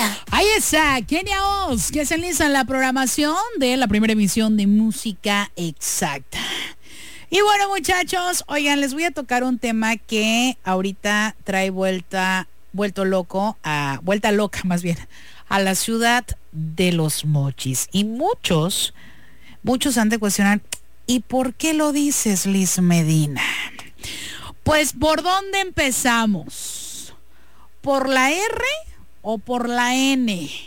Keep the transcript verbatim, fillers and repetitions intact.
Kenia. Ahí está, Kenia Oz, que se enliza en la programación de la primera emisión de Música Exacta. Y bueno, muchachos, oigan, les voy a tocar un tema que ahorita trae vuelta, vuelto loco, a, vuelta loca más bien, a la ciudad de Los Mochis. Y muchos, muchos han de cuestionar, ¿y por qué lo dices, Liz Medina? Pues, ¿por dónde empezamos? ¿Por la R o por la N?